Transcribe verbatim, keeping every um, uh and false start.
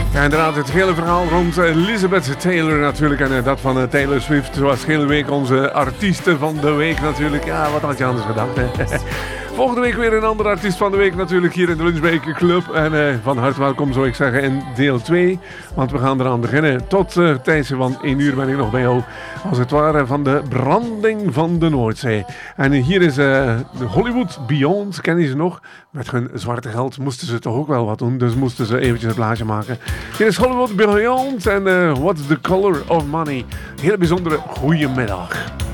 Ja, inderdaad, het hele verhaal rond Elizabeth Taylor natuurlijk. En uh, dat van uh, Taylor Swift was hele week onze artiesten van de week natuurlijk. Ja, wat had je anders gedacht, hè? Volgende week weer een andere artiest van de week natuurlijk hier in de Lunchbreak Club. En uh, van harte welkom zou ik zeggen in deel twee. Want we gaan eraan beginnen. Tot uh, tijdens van één uur ben ik nog bij jou. Als het ware van de branding van de Noordzee. En uh, hier is uh, Hollywood Beyond. Ken je ze nog? Met hun zwarte geld moesten ze toch ook wel wat doen. Dus moesten ze eventjes een blaadje maken. Hier is Hollywood Beyond. En uh, What's the Color of Money. Hele bijzondere goeiemiddag.